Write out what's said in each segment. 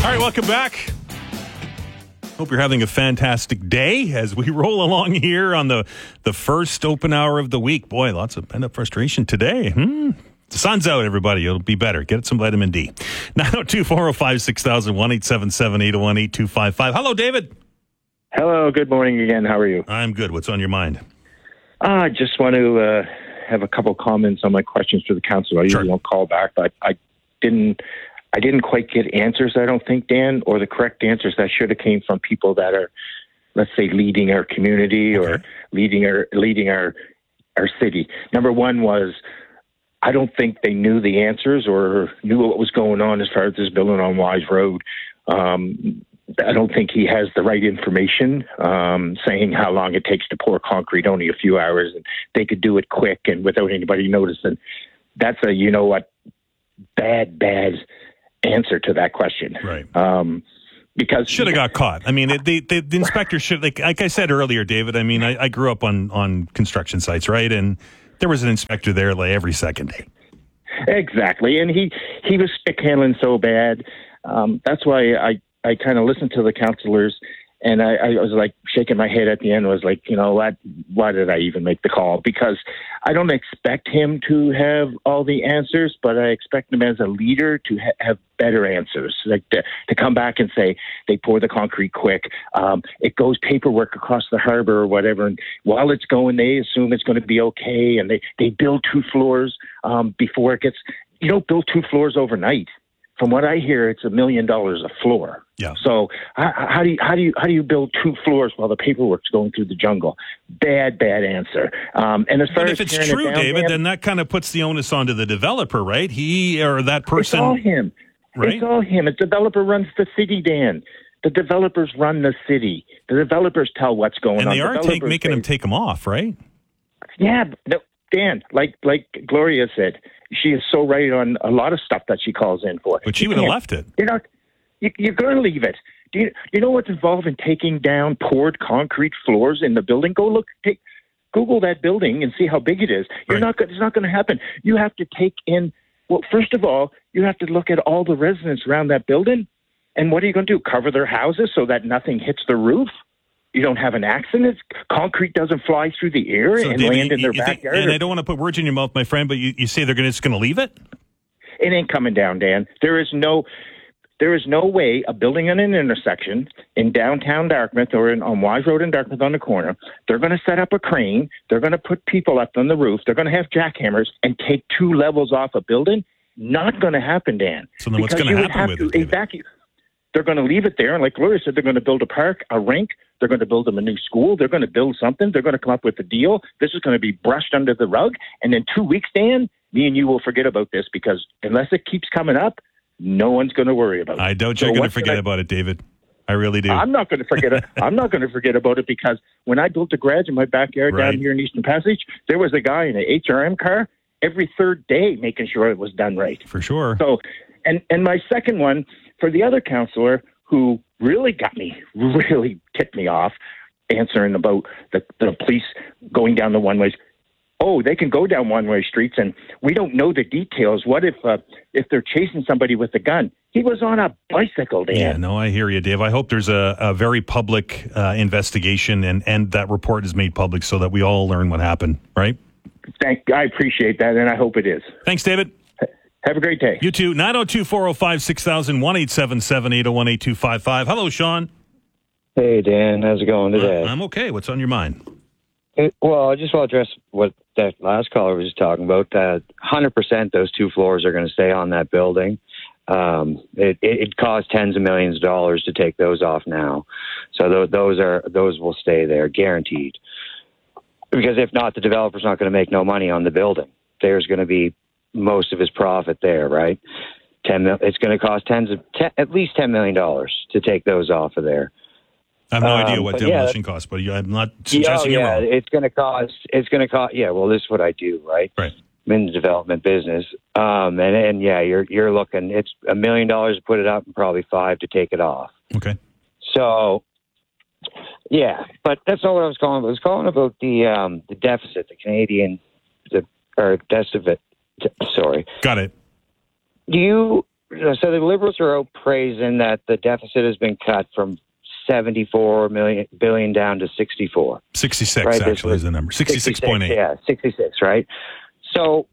All right, welcome back. Hope you're having a fantastic day as we roll along here on the first open hour of the week. Boy, lots of pent-up frustration today. The sun's out, everybody. It'll be better. Get some vitamin D. 902-405-6000, 1-877-801-8255. Hello, David. Hello, good morning again. How are you? I'm good. What's on your mind? I just want to have a couple comments on my questions for the council. I usually don't call back, but I didn't quite get answers, I don't think, Dan, or the correct answers that should have came from people that are, let's say, leading our community or leading our city. Number one was, I don't think they knew the answers or knew what was going on as far as this building on Wise Road. I don't think he has the right information, saying how long it takes to pour concrete, only a few hours, and they could do it quick and without anybody noticing. That's a, you know what, bad answer to that question. Right. Because should have got caught. I mean, the inspector should, like I said earlier, David, I mean, I grew up on construction sites, right? And there was an inspector there like every second day. Exactly. And he was stick handling so bad. That's why I kind of listened to the councillors, and I was like shaking my head at the end. I was like, you know what? Why did I even make the call? Because I don't expect him to have all the answers, but I expect him as a leader to have better answers. Like to come back and say they pour the concrete quick. It goes paperwork across the harbor or whatever, and while it's going, they assume it's going to be okay, and they build 2 floors before it gets. You don't build 2 floors overnight. From what I hear, it's $1 million a floor. Yeah. So how do you build 2 floors while the paperwork's going through the jungle? Bad answer. And as far but as if it's true, David, then that kind of puts the onus onto the developer, right? He or that person. It's all him. Right? It's all him. The developer runs the city, Dan. The developers run the city. The developers tell what's going on. And they are making them take them off, right? Yeah, Dan, like Gloria said, she is so right on a lot of stuff that she calls in for. But she would have left it. You're going to leave it. Do you know what's involved in taking down poured concrete floors in the building? Google that building and see how big it is. It's not going to happen. You have to take in. Well, first of all, you have to look at all the residents around that building. And what are you going to do? Cover their houses so that nothing hits the roof? You don't have an accident. Concrete doesn't fly through the air and David, land in their backyard. And I don't want to put words in your mouth, my friend, but you say they're just going to leave it? It ain't coming down, Dan. There is no way a building in an intersection in downtown Dartmouth or on Wise Road in Dartmouth on the corner, they're going to set up a crane, they're going to put people up on the roof, they're going to have jackhammers and take 2 levels off a building. Not going to happen, Dan. So then what's going to happen with it, David? They're going to leave it there, and like Gloria said, they're going to build a park, a rink. They're going to build them a new school. They're going to build something. They're going to come up with a deal. This is going to be brushed under the rug. And in 2 weeks, Dan, me and you will forget about this because unless it keeps coming up, no one's going to worry about it. I doubt you're going to forget about it, David. I really do. I'm not going to forget it. I'm not going to forget about it because when I built a garage in my backyard down here in Eastern Passage, there was a guy in an HRM car every 3rd day making sure it was done right. For sure. So, and my second one, for the other councillor who really tipped me off, answering about the police going down the one-ways. Oh, they can go down one-way streets, and we don't know the details. What if they're chasing somebody with a gun? He was on a bicycle, Dan. Yeah, no, I hear you, Dave. I hope there's a very public investigation and that report is made public so that we all learn what happened, right? I appreciate that, and I hope it is. Thanks, David. Have a great day. You too. 902-405-6000, 1-877-801-8255. Hello, Sean. Hey, Dan. How's it going today? I'm okay. What's on your mind? Well, I just want to address what that last caller was just talking about, that 100% those 2 floors are going to stay on that building. It costs tens of millions of dollars to take those off now. So those will stay there, guaranteed. Because if not, the developer's not going to make no money on the building. There's going to be most of his profit there, right? It's going to cost at least $10 million to take those off of there. I have no idea what demolition costs, but I'm not suggesting you're wrong. It's going to cost. Yeah, well, this is what I do, right? Right. I'm in the development business, and you're looking. It's $1 million to put it up, and probably $5 million to take it off. Okay. So, yeah, but that's not what I was calling about. I was calling about the deficit, the Canadian, deficit. Sorry. Got it. Do you So the Liberals are out praising that the deficit has been cut from 74 billion down to 64. 66, right? actually, is the number. 66.8. Yeah, 66, right? So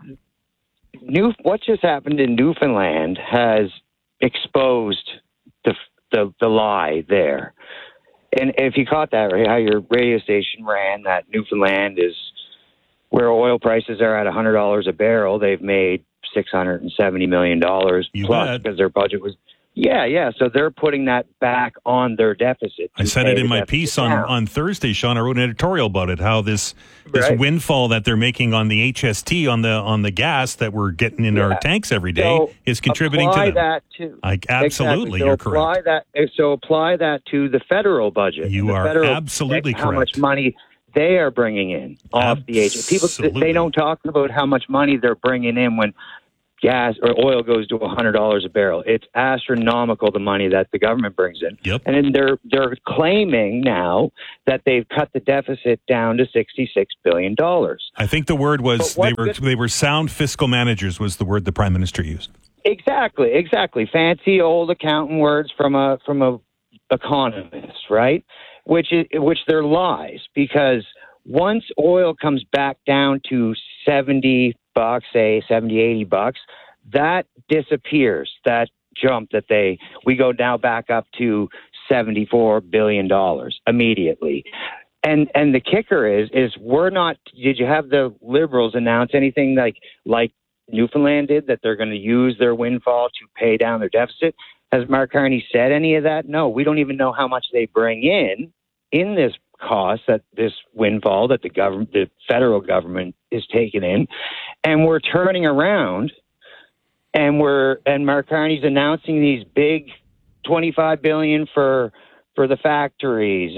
what just happened in Newfoundland has exposed the lie there. And if you caught that, right, how your radio station ran, that Newfoundland is where oil prices are at $100 a barrel, they've made $670 million plus because their budget was... Yeah. So they're putting that back on their deficit. I said it in my piece on Thursday, Sean. I wrote an editorial about it, how this windfall that they're making on the HST, on the gas that we're getting in our tanks every day is contributing to that. Absolutely, you're correct. Apply that to the federal budget. You are absolutely correct. How much money they are bringing in off the HST. People, they don't talk about how much money they're bringing in when gas or oil goes to $100 a barrel. It's astronomical, the money that the government brings in. Yep. And then they're claiming now that they've cut the deficit down to $66 billion. I think the word was they were sound fiscal managers was the word the Prime Minister used. Exactly. Fancy old accountant words from a economist, right? Which they're lies, because once oil comes back down to $70, say $70, $80, that disappears. That jump that we go now back up to $74 billion immediately. And the kicker is we're not. Did you have the Liberals announce anything like Newfoundland did, that they're going to use their windfall to pay down their deficit? Has Mark Carney said any of that? No, we don't even know how much they bring in this cost, that this windfall that the federal government is taking in, and we're turning around and Mark Carney's announcing these big $25 billion for the factories,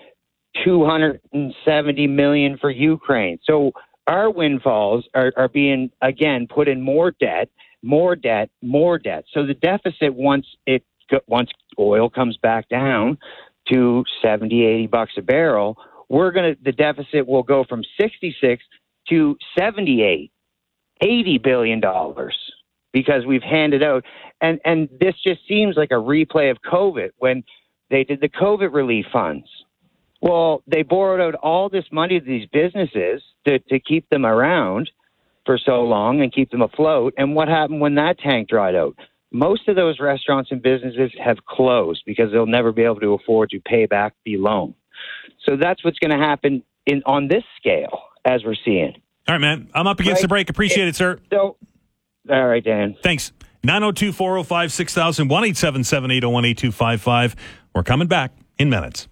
$270 million for Ukraine. So our windfalls are being again put in more debt. So the deficit, once oil comes back down to $70, $80 a barrel, the deficit will go from 66 to 78, $80 billion, because we've handed out. And this just seems like a replay of COVID when they did the COVID relief funds. Well, they borrowed out all this money to these businesses to keep them around for so long and keep them afloat. And what happened when that tank dried out? Most of those restaurants and businesses have closed because they'll never be able to afford to pay back the loan. So that's what's going to happen on this scale, as we're seeing. All right, man. I'm up against the break. Appreciate it, sir. So, all right, Dan. Thanks. 902-405-6000, 1-877-801-8255. We're coming back in minutes.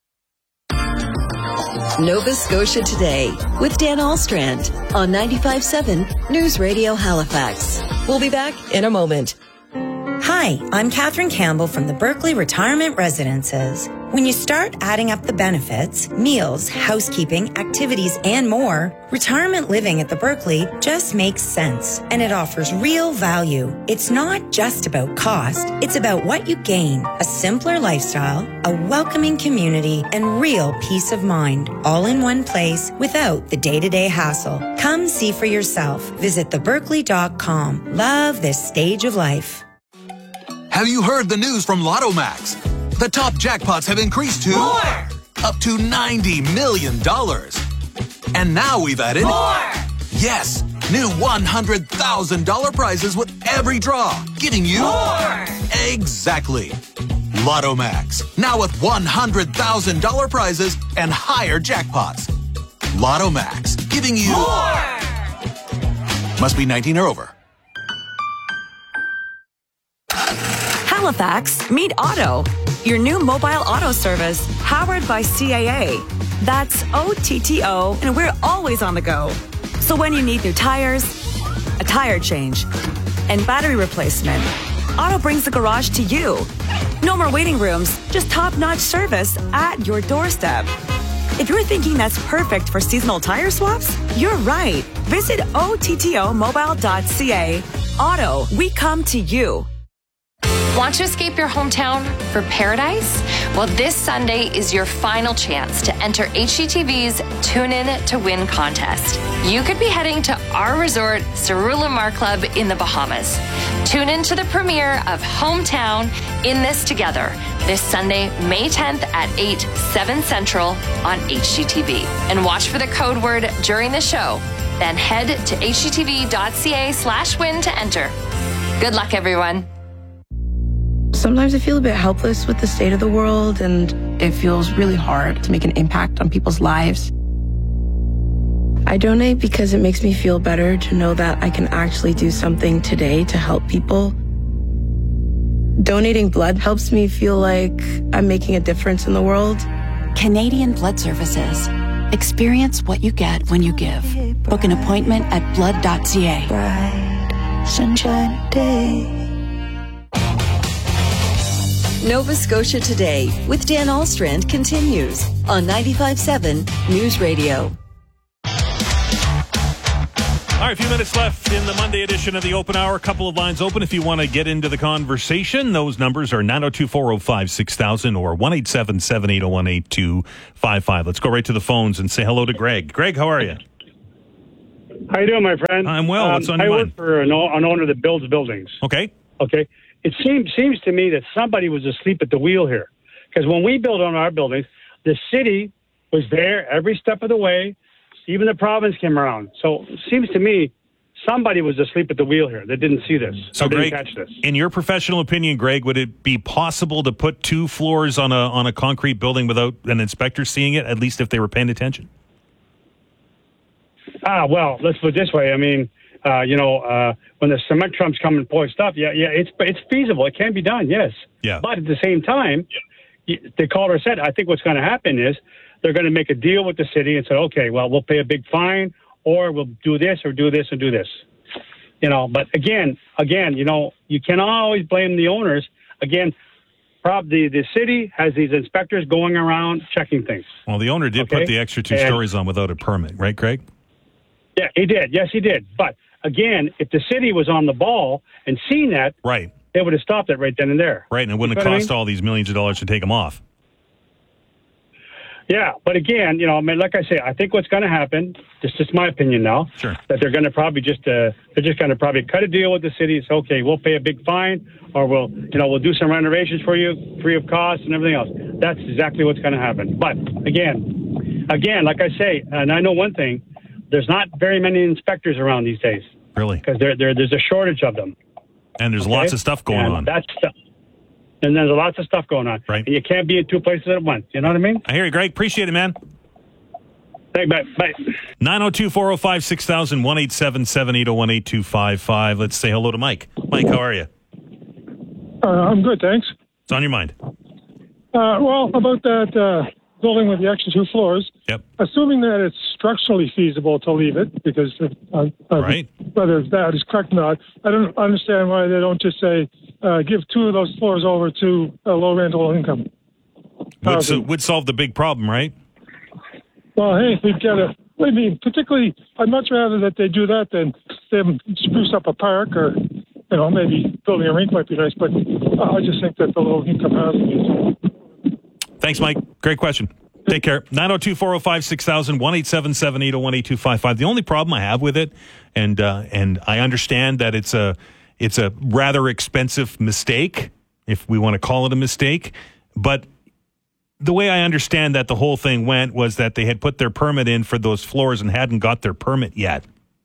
Nova Scotia Today with Dan Alstrand on 95.7 News Radio Halifax. We'll be back in a moment. Hi, I'm Catherine Campbell from the Berkeley Retirement Residences. When you start adding up the benefits, meals, housekeeping, activities, and more, retirement living at the Berkeley just makes sense, and it offers real value. It's not just about cost, it's about what you gain: a simpler lifestyle, a welcoming community, and real peace of mind, all in one place without the day-to-day hassle. Come see for yourself. Visit theberkeley.com. Love this stage of life. Have you heard the news from Lotto Max? The top jackpots have increased to more! Up to $90 million. And now we've added more! Yes, new $100,000 prizes with every draw, giving you more! Exactly. Lotto Max, now with $100,000 prizes and higher jackpots. Lotto Max, giving you more! Must be 19 or over. Halifax, meet Auto, your new mobile auto service powered by CAA. That's OTTO, and we're always on the go. So when you need new tires, a tire change, and battery replacement, Auto brings the garage to you. No more waiting rooms, just top-notch service at your doorstep. If you're thinking that's perfect for seasonal tire swaps, you're right. Visit OTTOmobile.ca. Auto, we come to you. Want to escape your hometown for paradise? Well, this Sunday is your final chance to enter HGTV's Tune In to Win contest. You could be heading to our resort, Cerullimar Club in the Bahamas. Tune in to the premiere of Hometown In This Together this Sunday, May 10th at 8, 7 Central on HGTV. And watch for the code word during the show. Then head to hgtv.ca/win to enter. Good luck, everyone. Sometimes I feel a bit helpless with the state of the world, and it feels really hard to make an impact on people's lives. I donate because it makes me feel better to know that I can actually do something today to help people. Donating blood helps me feel like I'm making a difference in the world. Canadian Blood Services. Experience what you get when you give. Book an appointment at blood.ca. Bright sunshine day. Nova Scotia Today with Dan Alstrand continues on 95.7 News Radio. All right, a few minutes left in the Monday edition of the Open Hour. A couple of lines open if you want to get into the conversation. Those numbers are 902-405-6000 or 1-877-801-8255. Let's go right to the phones and say hello to Greg. Greg, how are you? How you doing, my friend? I'm well. What's on your mind? I work for an owner that builds buildings. Okay. Okay. It seems to me that somebody was asleep at the wheel here. Because when we built on our buildings, the city was there every step of the way. Even the province came around. So it seems to me somebody was asleep at the wheel here that didn't see this. So, didn't Greg, catch this. In your professional opinion, Greg, would it be possible to put 2 floors on a concrete building without an inspector seeing it, at least if they were paying attention? Well, let's put it this way. I mean, when the cement trumps come and pour stuff, it's feasible. It can be done, yes. Yeah. But at the same time, the caller said, I think what's going to happen is they're going to make a deal with the city and say, okay, well, we'll pay a big fine, or we'll do this or do this and do this. But again, you cannot always blame the owners. Again, the city has these inspectors going around checking things. Well, the owner did put the extra 2 stories on without a permit, right, Greg? Yeah, he did. Yes, he did. But again, if the city was on the ball and seen that, right, they would have stopped it right then and there. Right, and it wouldn't have cost all these millions of dollars to take them off. Yeah, but again, like I say, I think what's going to happen, this is my opinion now, sure, that they're going to probably they're just going to probably cut a deal with the city and say, okay, we'll pay a big fine, or we'll do some renovations for you, free of cost and everything else. That's exactly what's going to happen. But again, like I say, and I know one thing, there's not very many inspectors around these days. Really? Because there's a shortage of them. And there's lots of stuff going on. And there's lots of stuff going on. Right. And you can't be in 2 places at once. You know what I mean? I hear you, Greg. Appreciate it, man. Thanks, bye. 902-405-6000, 1-877-801-8255. Let's say hello to Mike. Mike, how are you? I'm good, thanks. What's on your mind? Well, about that building with the extra 2 floors. Yep. Assuming that it's structurally feasible to leave it, because right, whether that is correct or not, I don't understand why they don't just say give 2 of those floors over to a low rental income. Would solve the big problem, right? Well, hey, we've got to. I mean, particularly, I'd much rather that they do that than them spruce up a park or, maybe building a rink might be nice. But I just think that the low income housing is. Thanks, Mike. Great question. Take care. 902-405-6000, 1-877-801-8255. The only problem I have with it, and I understand that it's a rather expensive mistake, if we want to call it a mistake, but the way I understand that the whole thing went was that they had put their permit in for those floors and hadn't got their permit yet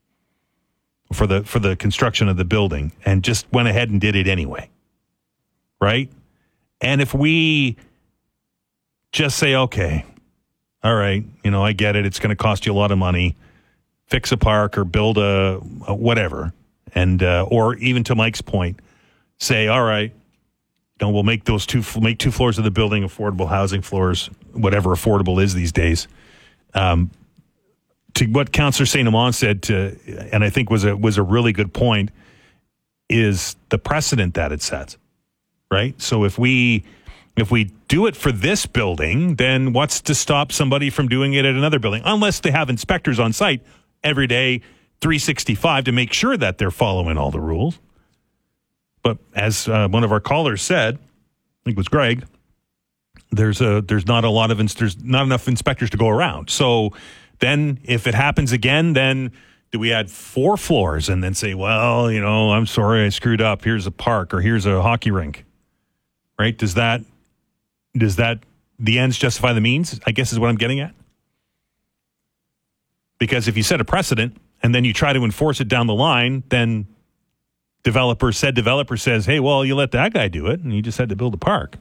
for the construction of the building, and just went ahead and did it anyway. Right? And if we just say, okay, all right, I get it. It's going to cost you a lot of money. Fix a park or build a whatever. And, or even to Mike's point, say, all right, we'll make those 2 floors of the building affordable housing floors, whatever affordable is these days. To what Councillor St. Amand said, and I think was a really good point, is the precedent that it sets, right? So if we do it for this building, then what's to stop somebody from doing it at another building? Unless they have inspectors on site every day, 365, to make sure that they're following all the rules. But as one of our callers said, I think it was Greg, there's not enough inspectors to go around. So then if it happens again, then do we add 4 floors and then say, well, I'm sorry I screwed up. Here's a park or here's a hockey rink, right? Does that the ends justify the means, I guess is what I'm getting at? Because if you set a precedent and then you try to enforce it down the line, then developer says, hey, well, you let that guy do it and you just had to build a park.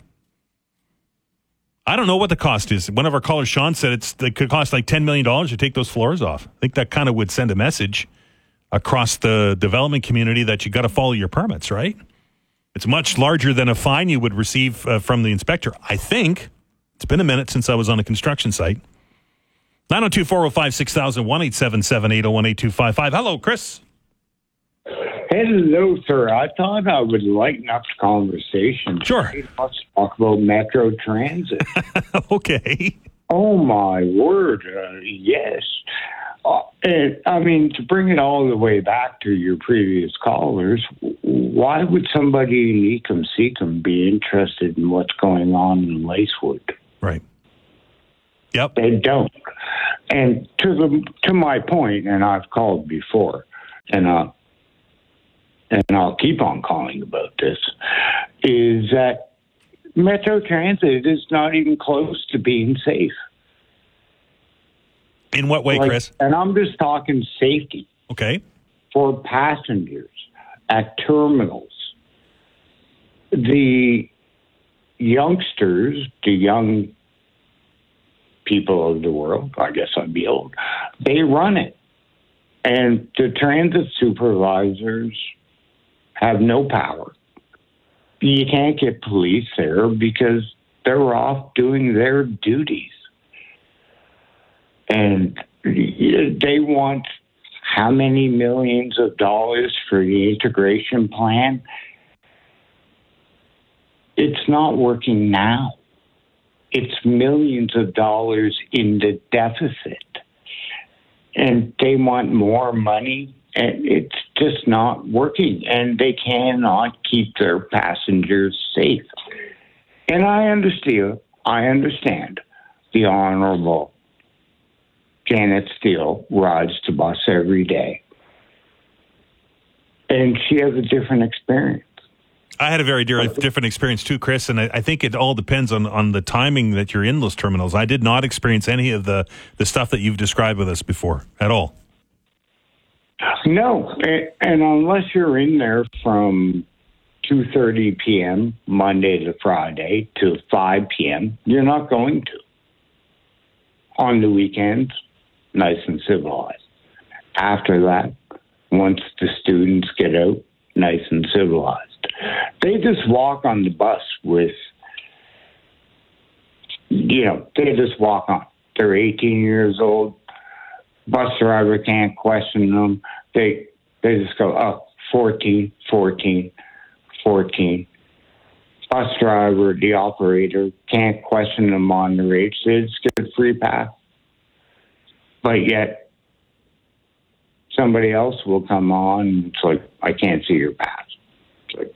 I don't know what the cost is. One of our callers, Sean, said it could cost like $10 million to take those floors off. I think that kind of would send a message across the development community that you got to follow your permits, right? It's much larger than a fine you would receive from the inspector. I think. It's been a minute since I was on a construction site. 902-405-6000, 1-877-801-8255. Hello, Chris. Hello, sir. I thought I would lighten up the conversation. Sure. Let's talk about Metro Transit. Okay. Oh, my word. Yes. And, to bring it all the way back to your previous callers, why would somebody in Ecum-Secum be interested in what's going on in Lacewood? Right. Yep. They don't. And to my point, and I've called before, and I'll keep on calling about this, is that Metro Transit is not even close to being safe. In what way, Chris? And I'm just talking safety. Okay. For passengers at terminals. The youngsters, the young people of the world, I guess I'd be old, they run it. And the transit supervisors have no power. You can't get police there because they're off doing their duties. And they want how many millions of dollars for the integration plan? It's not working now. It's millions of dollars in the deficit. And they want more money, and it's just not working. And they cannot keep their passengers safe. And I understand the Honorable Janet Steele rides the bus every day. And she has a different experience. I had a very different experience too, Chris, and I think it all depends on the timing that you're in those terminals. I did not experience any of the stuff that you've described with us before at all. No, and unless you're in there from 2:30 p.m. Monday to Friday to 5 p.m., you're not going to. On the weekends, nice and civilized. After that, once the students get out, nice and civilized. They just walk on the bus with, they just walk on. They're 18 years old. Bus driver can't question them. They just go, 14, 14, 14. Bus driver, the operator, can't question them on the rates. They just get a free pass. But yet, somebody else will come on and it's like, I can't see your pass. It's like,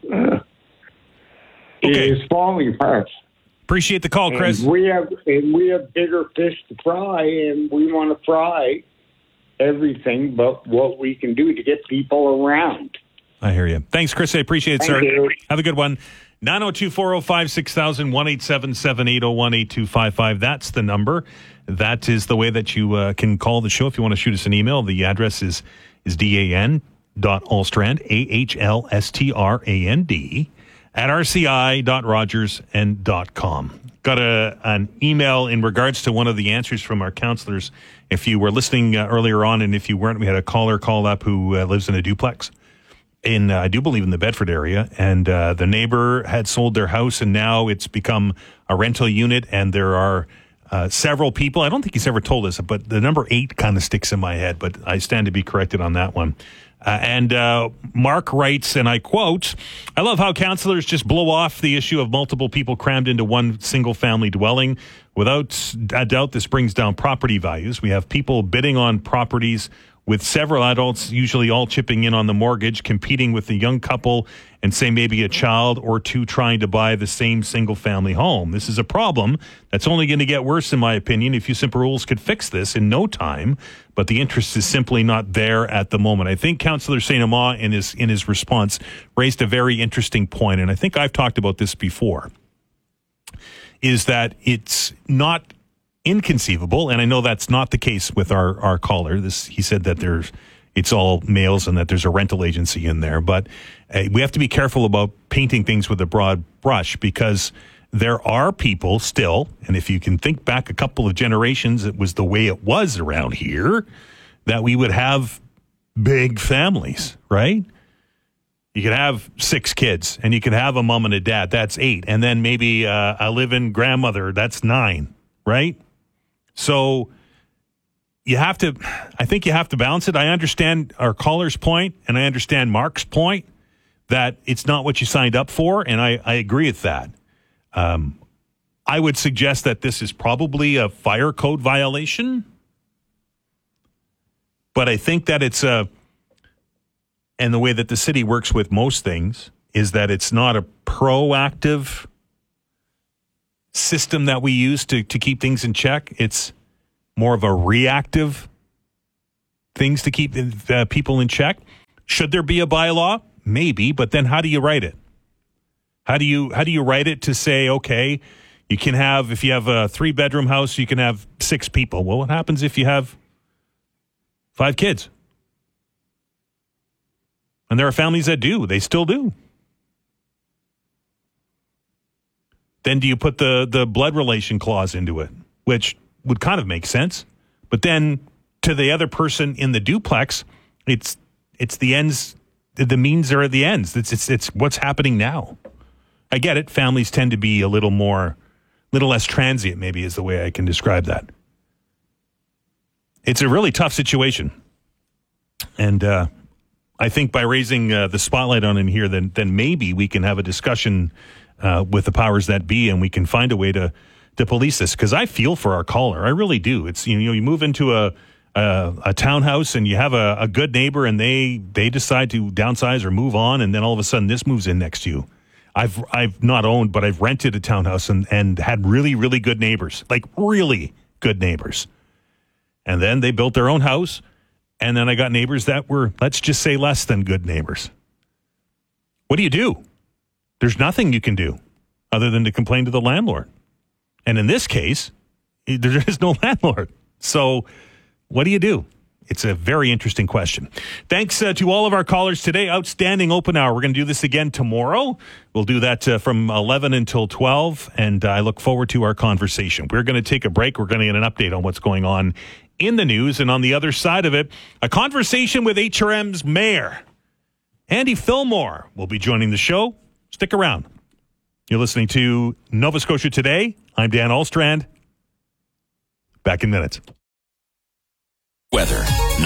okay. It is falling apart. Appreciate the call, Chris. And we have bigger fish to fry, and we want to fry everything but what we can do to get people around. I hear you. Thanks, Chris. I appreciate it, sir. Thank you. Have a good one. 902-405-6000, 1-877-801-8255. That's the number. That is the way that you can call the show if you want to shoot us an email. The address is dan.alstrand, AHLSTRAND, at rci.rogers.com. Got an email in regards to one of the answers from our counselors. If you were listening earlier on, and if you weren't, we had a caller call up who lives in a duplex in, I do believe, in the Bedford area. And the neighbor had sold their house, and now it's become a rental unit, and there are several people. I don't think he's ever told us, but the number 8 kind of sticks in my head, but I stand to be corrected on that one. And Mark writes, and I quote, I love how councillors just blow off the issue of multiple people crammed into one single-family dwelling. Without a doubt, this brings down property values. We have people bidding on properties with several adults usually all chipping in on the mortgage, competing with the young couple and say maybe a child or two trying to buy the same single-family home. This is a problem that's only going to get worse, in my opinion. If you simple rules could fix this in no time, but the interest is simply not there at the moment. I think Councillor St. Amant in his response raised a very interesting point, and I think I've talked about this before, is that it's not inconceivable, and I know that's not the case with our caller. He said that it's all males and that there's a rental agency in there, but we have to be careful about painting things with a broad brush, because there are people still, and if you can think back a couple of generations, it was the way it was around here, that we would have big families, right? You could have 6 kids, and you could have a mom and a dad. That's 8. And then maybe a live-in grandmother. That's 9, right? So I think you have to balance it. I understand our caller's point, and I understand Mark's point that it's not what you signed up for, and I agree with that. I would suggest that this is probably a fire code violation, but I think that and the way that the city works with most things is that it's not a proactive system that we use to keep things in check. It's more of a reactive things to keep people in check. Should there be a bylaw? Maybe, but then how do you write it? How do you write it to say, okay, you can have, if you have a 3-bedroom house, you can have 6 people. Well, what happens if you have 5 kids? And there are families that do. They still do. Then do you put the blood relation clause into it, which would kind of make sense. But then to the other person in the duplex, it's the ends, the means are at the ends. It's what's happening now. I get it. Families tend to be a little less transient, maybe is the way I can describe that. It's a really tough situation. And I think by raising the spotlight on it here, then maybe we can have a discussion with the powers that be, and we can find a way to police this. Because I feel for our caller, I really do. It's you move into a townhouse and you have a good neighbor, and they decide to downsize or move on, and then all of a sudden this moves in next to you. I've not owned, but I've rented a townhouse and had really, really good neighbors, like really good neighbors. And then they built their own house, and then I got neighbors that were, let's just say, less than good neighbors. What do you do? There's nothing you can do other than to complain to the landlord. And in this case, there is no landlord. So what do you do? It's a very interesting question. Thanks to all of our callers today. Outstanding open hour. We're going to do this again tomorrow. We'll do that from 11 until 12, and I look forward to our conversation. We're going to take a break. We're going to get an update on what's going on in the news, and on the other side of it, a conversation with HRM's mayor. Andy Fillmore will be joining the show. Stick around. You're listening to Nova Scotia Today. I'm Dan Alstrand. Back in minutes. Weather,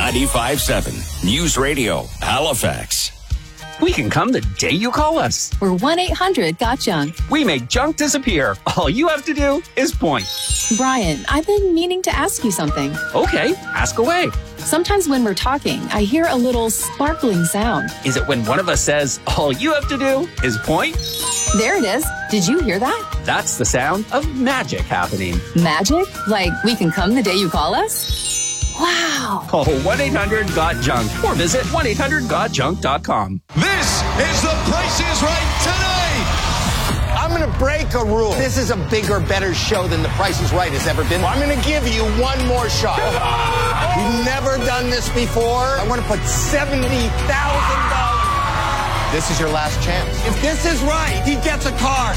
95.7 News Radio, Halifax. We can come the day you call us. We're 1-800-GOT-JUNK. We make junk disappear. All you have to do is point. Brian, I've been meaning to ask you something. Okay, ask away. Sometimes when we're talking, I hear a little sparkling sound. Is it when one of us says, all you have to do is point? There it is. Did you hear that? That's the sound of magic happening. Magic? Like we can come the day you call us? Wow. Call 1-800-GOT-JUNK or visit 1-800-GOT-JUNK.com. This is The Price is Right tonight. I'm going to break a rule. This is a bigger, better show than The Price is Right has ever been. I'm going to give you one more shot. We've never done this before. I want to put $70,000. This is your last chance. If this is right, he gets a car.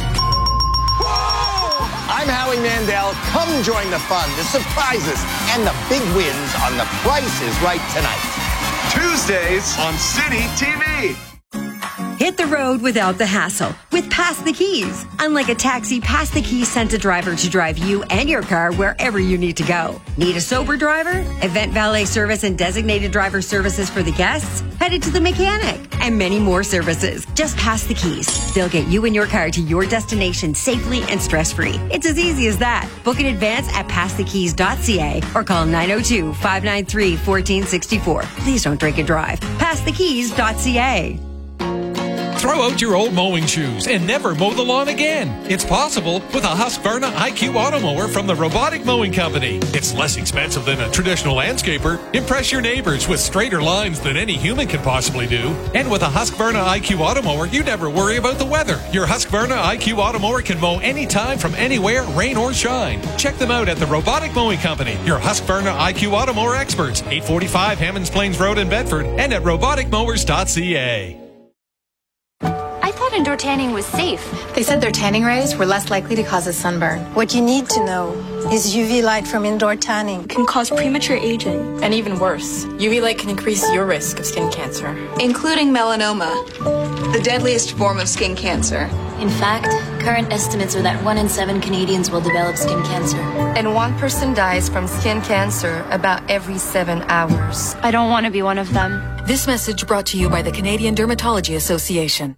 I'm Howie Mandel. Come join the fun, the surprises, and the big wins on The Price is Right tonight. Tuesdays on City TV. Hit the road without the hassle with Pass the Keys. Unlike a taxi, Pass the Keys sends a driver to drive you and your car wherever you need to go. Need a sober driver? Event valet service and designated driver services for the guests? Headed to the mechanic and many more services. Just Pass the Keys. They'll get you and your car to your destination safely and stress-free. It's as easy as that. Book in advance at passthekeys.ca or call 902-593-1464. Please don't drink and drive. Passthekeys.ca. Throw out your old mowing shoes and never mow the lawn again. It's possible with a Husqvarna IQ Auto Mower from the Robotic Mowing Company. It's less expensive than a traditional landscaper. Impress your neighbors with straighter lines than any human can possibly do. And with a Husqvarna IQ Auto Mower, you never worry about the weather. Your Husqvarna IQ Auto Mower can mow anytime from anywhere, rain or shine. Check them out at the Robotic Mowing Company, your Husqvarna IQ Auto Mower experts, 845 Hammonds Plains Road in Bedford, and at roboticmowers.ca. I thought indoor tanning was safe. They said their tanning rays were less likely to cause a sunburn. What you need to know is UV light from indoor tanning can cause premature aging. And even worse, UV light can increase your risk of skin cancer, including melanoma, the deadliest form of skin cancer. In fact, current estimates are that 1 in 7 Canadians will develop skin cancer. And 1 person dies from skin cancer about every 7 hours. I don't want to be one of them. This message brought to you by the Canadian Dermatology Association.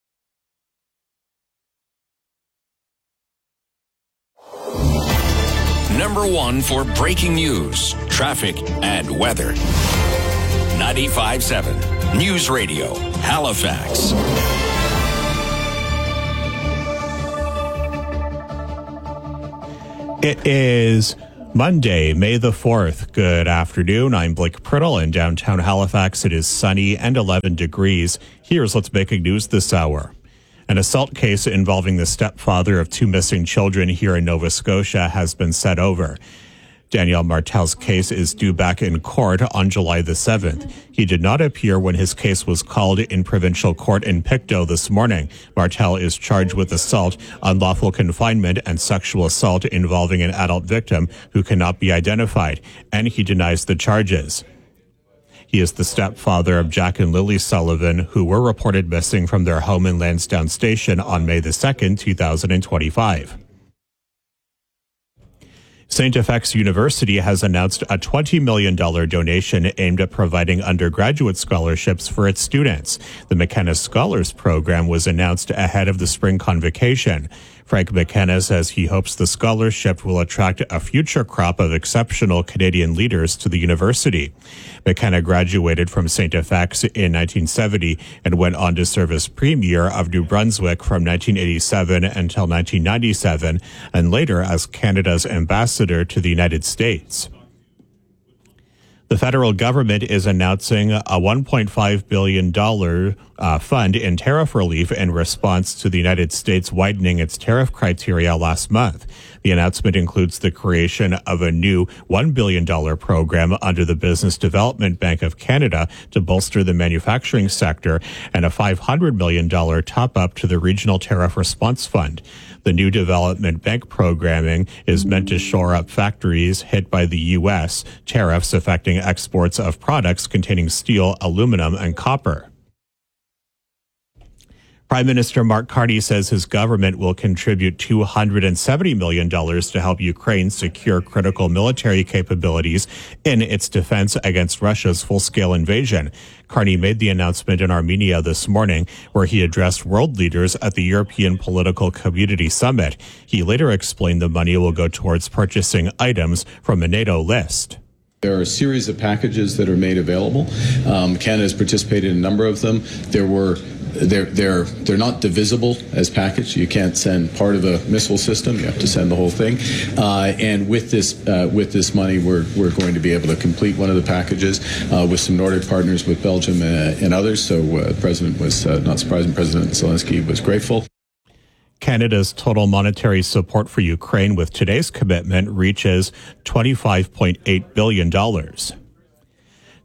Number 1 for breaking news, traffic, and weather. 95.7 News Radio, Halifax. It is Monday, May the 4th. Good afternoon. I'm Blake Priddle in downtown Halifax. It is sunny and 11 degrees. Here's what's making news this hour. An assault case involving the stepfather of 2 missing children here in Nova Scotia has been set over. Daniel Martel's case is due back in court on July the 7th. He did not appear when his case was called in provincial court in Pictou this morning. Martel is charged with assault, unlawful confinement, and sexual assault involving an adult victim who cannot be identified, and he denies the charges. He is the stepfather of Jack and Lily Sullivan, who were reported missing from their home in Lansdowne Station on May the 2nd, 2025. St. FX University has announced a $20 million donation aimed at providing undergraduate scholarships for its students. The McKenna Scholars Program was announced ahead of the spring convocation. Frank McKenna says he hopes the scholarship will attract a future crop of exceptional Canadian leaders to the university. McKenna graduated from St. FX in 1970 and went on to serve as Premier of New Brunswick from 1987 until 1997, and later as Canada's ambassador to the United States. The federal government is announcing a $1.5 billion fund in tariff relief in response to the United States widening its tariff criteria last month. The announcement includes the creation of a new $1 billion program under the Business Development Bank of Canada to bolster the manufacturing sector and a $500 million top-up to the Regional Tariff Response Fund. The new development bank programming is meant to shore up factories hit by the U.S. tariffs affecting exports of products containing steel, aluminum, and copper. Prime Minister Mark Carney says his government will contribute $270 million to help Ukraine secure critical military capabilities in its defense against Russia's full-scale invasion. Carney made the announcement in Armenia this morning, where he addressed world leaders at the European Political Community Summit. He later explained the money will go towards purchasing items from a NATO list. There are a series of packages that are made available. Canada has participated in a number of them. They're not divisible as packaged. You can't send part of a missile system. You have to send the whole thing. And with this money, we're going to be able to complete one of the packages with some Nordic partners, with Belgium and others. So the President was not surprising. President Zelensky was grateful. Canada's total monetary support for Ukraine with today's commitment reaches $25.8 billion.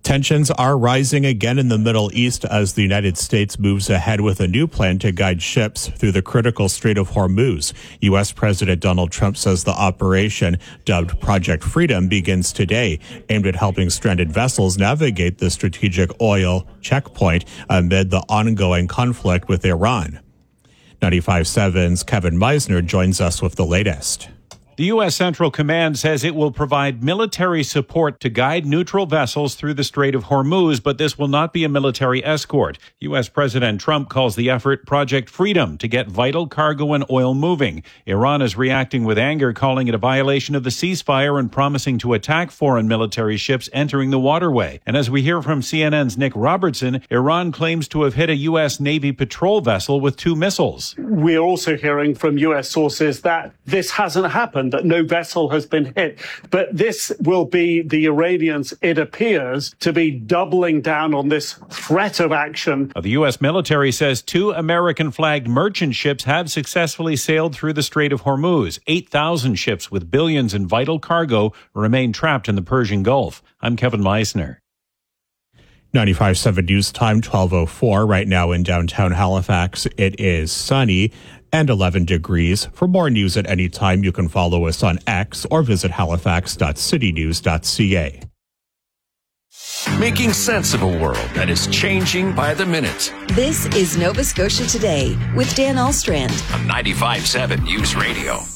Tensions are rising again in the Middle East as the United States moves ahead with a new plan to guide ships through the critical Strait of Hormuz. U.S. President Donald Trump says the operation, dubbed Project Freedom, begins today, aimed at helping stranded vessels navigate the strategic oil checkpoint amid the ongoing conflict with Iran. 95.7's Kevin Meisner joins us with the latest. The U.S. Central Command says it will provide military support to guide neutral vessels through the Strait of Hormuz, but this will not be a military escort. U.S. President Trump calls the effort Project Freedom to get vital cargo and oil moving. Iran is reacting with anger, calling it a violation of the ceasefire and promising to attack foreign military ships entering the waterway. And as we hear from CNN's Nick Robertson, Iran claims to have hit a U.S. Navy patrol vessel with 2 missiles. We're also hearing from U.S. sources that this hasn't happened, that no vessel has been hit. But this will be the Iranians, it appears, to be doubling down on this threat of action. The U.S. military says 2 American-flagged merchant ships have successfully sailed through the Strait of Hormuz. 8,000 ships with billions in vital cargo remain trapped in the Persian Gulf. I'm Kevin Meisner. 95.7 News Time, 12:04. Right now in downtown Halifax, it is sunny and 11 degrees. For more news at any time, you can follow us on X or visit halifax.citynews.ca. Making sense of a world that is changing by the minute. This is Nova Scotia Today with Dan Alstrand On 95.7 News Radio.